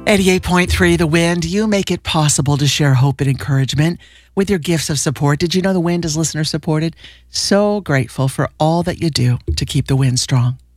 88.3 The Wind. You make it possible to share hope and encouragement with your gifts of support. Did you know The Wind is listener supported? So grateful for all that you do to keep The Wind strong.